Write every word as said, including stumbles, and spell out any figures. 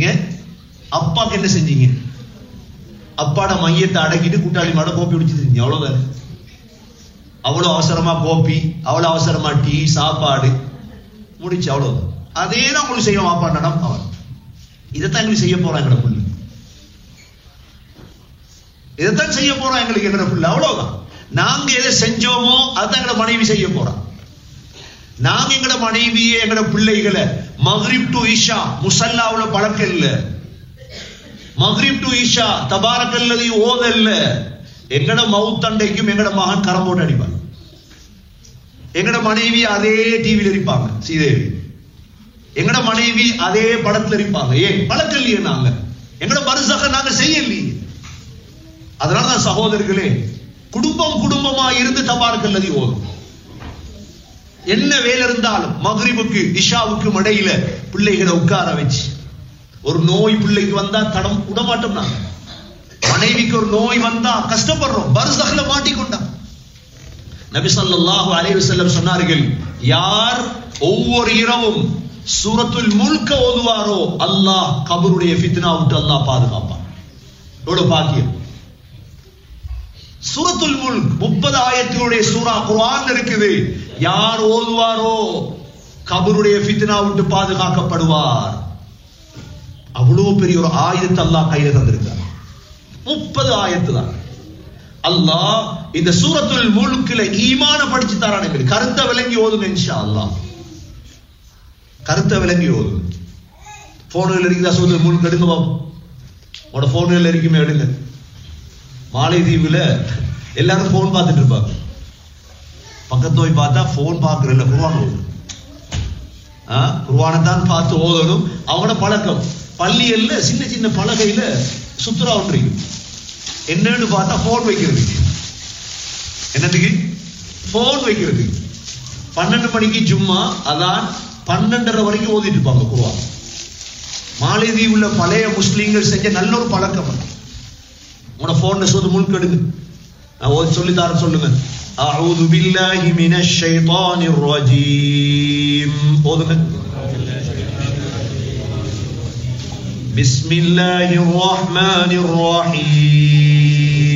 நீங்க அப்பாக்கு என்ன செஞ்சீங்க? அப்பாட மையத்தை அடக்கிட்டு கூட்டாளி மாட கோப்பி குடிச்சிருக்கீங்க, அவ்வளவுதானே. அவ்வளவு அவசரமா கோப்பி, அவ்வளவு அவசரமா டீ, சாப்பாடு முடிச்சு, அவ்வளவுதான். அதே தான் உங்களுக்கு செய்ய வாப்பா நடம் அவன். இதைத்தான் எங்களுக்கு செய்ய போறான் எங்கட புள்ள, இதைத்தான் செய்ய போறான் எங்களுக்கு எங்கட புள்ள, அவ்வளவுதான். நாங்க எதை செஞ்சோமோ அதான் எங்கட மனைவி செய்ய போறான். நாங்க எங்கட மனைவியே எங்கட பிள்ளைகளை மக்ரிப் டு இஷா முசல்லாவுல பழக்கம் இல்ல, மக்ரிப் டு இஷா தபாரக்கல்லதி ஓதல்ல. எங்கட மவுத்தண்டைக்கும் எங்கட மகன் கரம் போட்டு அடிப்பாங்க. எங்கட மனைவி அதே டிவியில் இருப்பாங்க ஸ்ரீதேவி, எங்கட மனைவி அதே படத்துல இருப்பாங்க. ஏன் பழக்கம் இல்லையே, நாங்க எங்கட பரிசக நாங்க செய்யலையே. அதனால சகோதரர்களே, குடும்பம் குடும்பமா இருந்து தபாரக்கல்லதி ஓதும். என்ன வேலை இருந்தாலும் மக்ரிபுக்கு இஷாவுக்கு இடையில பிள்ளைகளை உட்கார வச்சு, ஒரு நோய் பிள்ளைக்கு வந்தா தடம் விடமாட்டோம். நாங்க மனைவிக்கு ஒரு நோய் வந்தா கஷ்டப்படுறோம், பர்ஸக்ல மாட்டிக்கொண்டா. நபி ஸல்லல்லாஹு அலைஹி வஸல்லம் சொன்னார்கள், யார் ஒவ்வொரு இரவும் சூரத்துல் முல்க ஓதுவாரோ அல்லாஹ் கபருடைய ஃபித்னா விட்டு அல்லாஹ் பாதுகாப்பான். எவ்வளவு பாக்கியம். சூரத்துல் முல்க் முப்பது ஆயத்துடைய சூரா குர்ஆன் இருக்குது. யார் ஓதுவாரோ கபருடைய ஃபித்னா விட்டு பாதுகாக்கப்படுவார். அவ்வளவு பெரிய ஒரு ஆயத்தை அல்லாஹ் கையில தந்திருக்கார். முப்பது ஆயத்து தான். அல்லாஹ் இந்த சூரத்துல் முல்க்ல ஈமான படிச்சு தரான். எங்களுக்கு கருத்தை விளங்கி ஓதுங்க இன்ஷா அல்லாஹ், கருத்தை விளங்கி ஓதுங்க. போன்கள் இருக்குதா சூரத்துல் முல்க் எடுங்க பாப்போம். உங்களோட போன்கள் இருக்குமே எடுங்க. மாலைதீவுல எல்லாரும் போன் பார்த்துட்டு இருப்பாங்க. பக்கத்து போய் பார்த்தா போன் பார்க்கறதில்ல, குர்ஆன் ஓது. குர்ஆனை தான் பார்த்து ஓதணும். அவங்களோட பழக்கம் பள்ளியல்ல சின்ன சின்ன பலகையில சுத்துரா ஒன்று என்னன்னு பார்த்தா போன் வைக்கிறது. என்னதுக்கு? போன் வைக்கிறது. பன்னெண்டு மணிக்கு ஜும்மா அதான் பன்னெண்டரை வரைக்கும் ஓதிட்டு இருப்பாங்க குர்ஆன். மாலைதீவுல பழைய முஸ்லிம்கள் செஞ்ச நல்ல ஒரு பழக்கம். உங்களோட போன்ல சூது முல்க் எடுங்க, நான் ஓதி சொல்லி தரேன், சொல்லுங்க. அஊது பில்லாஹி மினஷ் ஷைத்தானிர் ரஜீம் ஓதுங்க. பிஸ்மில்லாஹிர் ரஹ்மானிர் ரஹீம்